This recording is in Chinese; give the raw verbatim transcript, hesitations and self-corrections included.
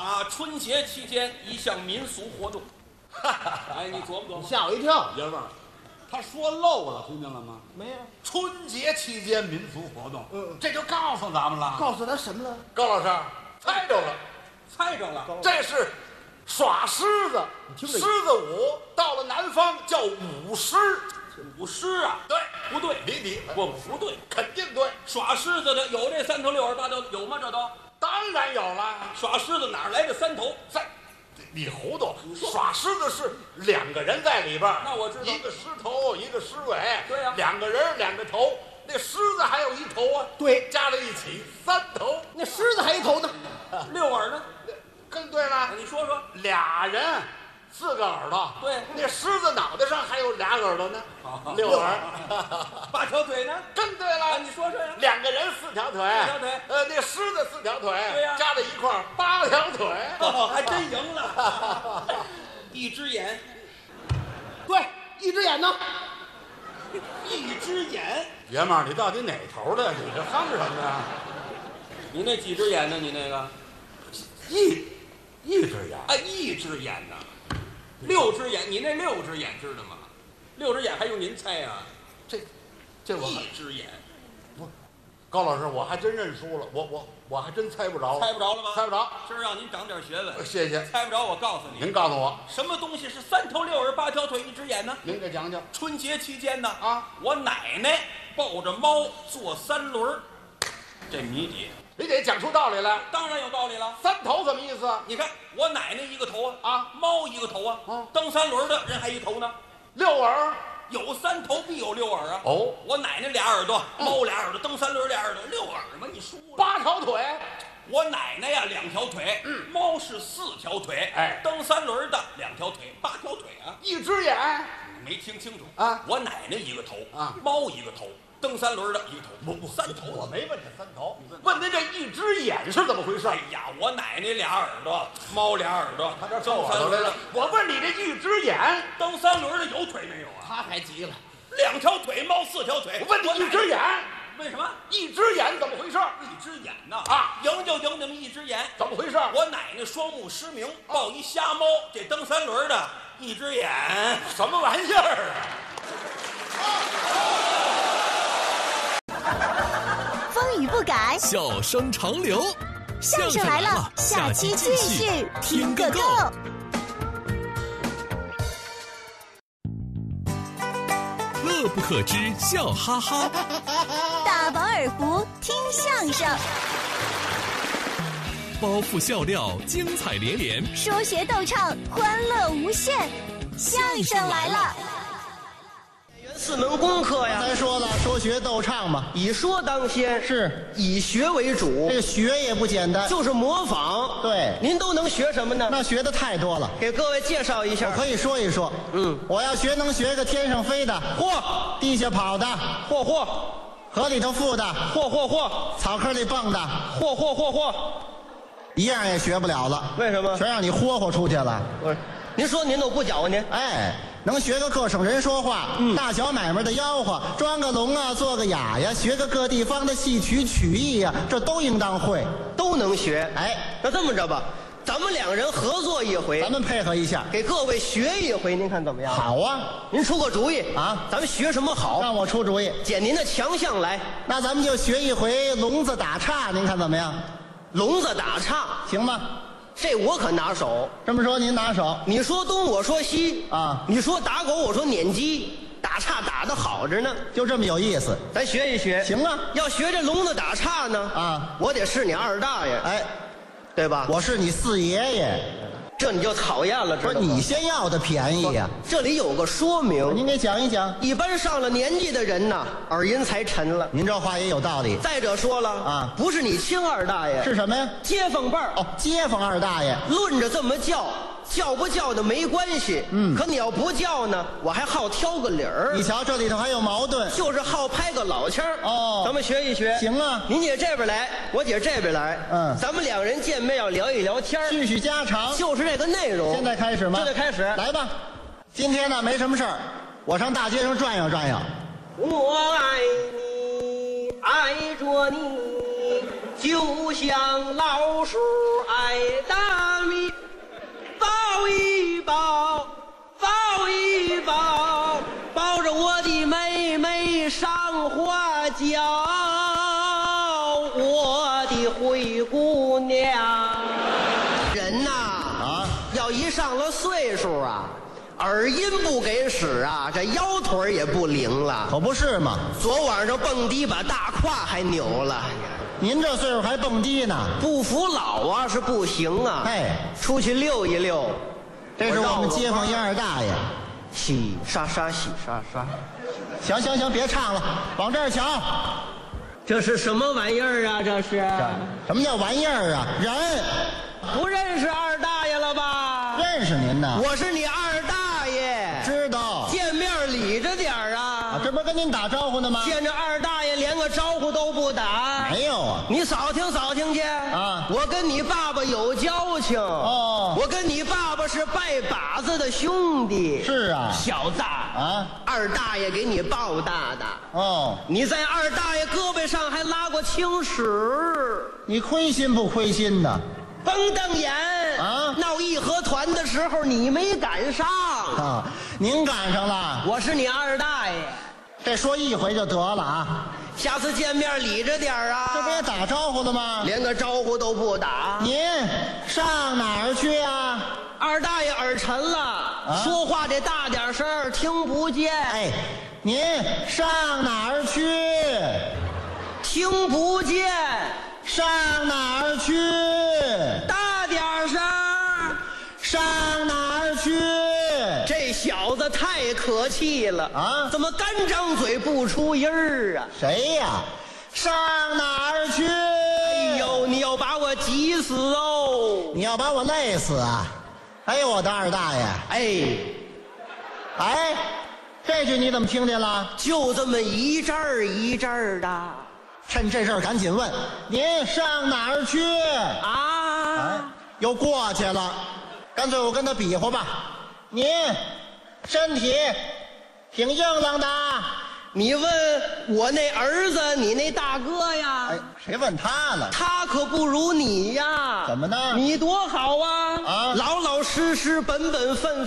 啊，春节期间一项民俗活动。哎，你琢磨琢磨， 吓我一跳。 爷们儿，他说漏了，听见了吗？ 没有， 春节期间民俗活动， 嗯， 这就告诉咱们了。 告诉他什么了？ 高老师猜着了， 猜着了， 这是耍狮子。 你听这狮子舞到了南方叫舞狮。 舞狮啊？ 对， 不对， 离题， 不不对， 肯定对。 耍狮子的有这三头六耳八头有吗？这都当然有了。 耍狮子哪儿来的三头？ 在，你糊涂。耍狮子是两个人在里边， 那我知道， 一个狮头，一个狮尾。 对呀、啊， 两个人两个头，那狮子还有一头啊。 对， 加在一起三头。 那狮子还一头呢， 六耳呢？ 更对了。 你说说， 俩人四个耳朵。 对， 那狮子脑袋上还有俩耳朵呢，六耳。 八条腿呢？ 更对了。 啊、你说说呀。 两个人四条腿， 四条腿。 呃，那狮子四条腿， 对呀、啊， 加在一块儿八条腿。 哦，还真赢了。一只眼， 对，一只眼呢？ 一只眼。 爷们儿，你到底哪头的？你这夯什么呀？ 你那几只眼呢？你那个一一只眼啊，一只眼呢？六只眼，你那六只眼知道吗？六只眼还用您猜啊？ 这这我一只眼。 不，高老师，我还真认输了，我我我还真猜不着了。 猜不着了吗？ 猜不着， 这是让您长点学问。 谢谢。 猜不着，我告诉你。 您告诉我， 什么东西是三头六耳八条腿一只眼呢？ 您给讲讲。 春节期间呢， 啊， 我奶奶抱着猫坐三轮，这谜底。 你得讲出道理来。 当然有道理了。 三头什么意思？ 你看我奶奶一个头啊， 啊， 猫一个头啊， 嗯， 蹬三轮的人还一头呢。 六耳， 有三头必有六耳啊。 哦， 我奶奶俩耳朵，猫俩耳朵，蹬三轮俩耳朵，六耳嘛，你输了。 八条腿。 我奶奶呀两条腿， 嗯， 猫是四条腿， 哎， 蹬三轮的两条腿，八条腿啊。 一只眼， 没听清楚啊？ 我奶奶一个头啊， 猫一个头，蹬三轮的一个头， 不不， 三头。 我没问他三头，问您这一只眼是怎么回事？ 哎呀，我奶奶俩耳朵，猫俩耳朵， 他这蹬三轮的。我问你这一只眼， 蹬三轮的有腿没有啊？ 他还急了， 两条腿，猫四条腿。 我问你一只眼， 为什么？ 一只眼怎么回事？ 一只眼呐啊， 赢就赢那么一只眼， 怎么回事？ 我奶奶双目失明，抱一瞎猫，这蹬三轮的一只眼， 什么玩意儿啊？风雨不改， 笑声长流。 相声来了，下期继续听个够。 乐不可支，笑哈哈。 大饱耳福，听相声。 包袱笑料，精彩连连。 说学逗唱，欢乐无限。相声来了。 四门功课呀， 咱说了，说学逗唱嘛， 以说当先， 是以学为主。 这个学也不简单， 就是模仿。 对， 您都能学什么呢？ 那学的太多了， 给各位介绍一下。 我可以说一说。 嗯， 我要学能学个天上飞的， 嚯； 地下跑的， 嚯嚯； 河里头浮的， 嚯嚯嚯； 草坑里蹦的， 嚯嚯嚯嚯。 一样也学不了了。 为什么？ 全让你霍霍出去了。 不是，您说您都不搅和您。 哎，能学个各省人说话，嗯，大小买卖的吆喝，装个聋啊，做个哑呀，学个各地方的戏曲曲艺呀，这都应当会， 都能学。 哎， 那这么着吧，咱们两人合作一回， 咱们配合一下， 给各位学一回，您看怎么样？ 好啊， 您出个主意啊， 咱们学什么好？ 让我出主意， 捡您的强项来。 那咱们就学一回聋子打岔，您看怎么样？ 聋子打岔行吗？ 这我可拿手。 这么说您拿手， 你说东我说西啊， 你说打狗我说撵鸡，打岔打得好着呢， 就这么有意思。 咱学一学。 行啊， 要学这聋子打岔呢啊， 我得是你二大爷， 哎， 对吧？ 我是你四爷爷， 这你就讨厌了，知道吗？ 不是你先要的便宜呀、 啊。这里有个说明， 您给讲一讲。 一般上了年纪的人呐，耳音才沉了。 您这话也有道理。 再者说了啊， 不是你亲二大爷， 是什么呀？ 街坊辈儿。 哦，街坊二大爷。 论着这么叫，叫不叫的没关系。 嗯， 可你要不叫呢，我还好挑个理儿。 你瞧，这里头还有矛盾， 就是好拍个老腔儿。 哦， 咱们学一学。 行啊， 您姐这边来，我姐这边来。 嗯， 咱们两人见面要聊一聊天， 叙叙家常， 就是这个内容。 现在开始吗？ 现在开始， 来吧。今天呢没什么事儿，我上大街上转悠转悠。 我爱你，爱着你，就像老鼠爱大一上了岁数啊，耳音不给使啊，这腰腿也不灵了。 可不是嘛， 昨晚上蹦迪把大胯还扭了， 您这岁数还蹦迪呢？ 不服老啊是不行啊。 哎， 出去溜一溜。 这是我们街坊一二大爷。 洗刷刷，洗刷刷。 行行行，别唱了，往这儿瞧。 这是什么玩意儿啊？这是什么叫玩意儿啊？人， 不认识二大爷了吧？ 认识您呢。 我是你二大爷。 知道。 见面礼着点儿啊。 啊，这不是跟您打招呼呢吗？ 见着二大爷连个招呼都不打。 没有啊。 你扫听扫听去啊！ 我跟你爸爸有交情哦。 我跟你爸爸是拜把子的兄弟。 是啊。 小子啊， 二大爷给你抱大的。 哦， 你在二大爷胳膊上还拉过青史。 你亏心不亏心呢？ 甭瞪眼啊！ 闹义和团的时候你没赶上啊，您赶上了。 我是你二大爷， 这说一回就得了啊。 下次见面理着点啊。 这不也打招呼了吗？ 连个招呼都不打。 您上哪儿去啊？ 二大爷耳沉了，啊、说话得大点声，听不见。 哎，您上哪儿去？ 听不见。 上哪儿去？ 大点声。 上哪儿去？ 这小子太可气了啊！ 怎么干张嘴不出音儿啊？ 谁呀？上哪儿去？ 哎呦，你要把我急死哦！ 你要把我累死啊！哎呦，我的二大爷！ 哎， 哎，这句你怎么听见了？ 就这么一阵儿一阵儿的。 趁这事儿赶紧问，您上哪儿去啊？ 哎，又过去了，干脆我跟他比划吧。您身体挺硬朗的。 你问我那儿子，你那大哥呀？ 哎，谁问他了？ 他可不如你呀。 怎么呢？ 你多好啊！ 啊， 老老实实，本本分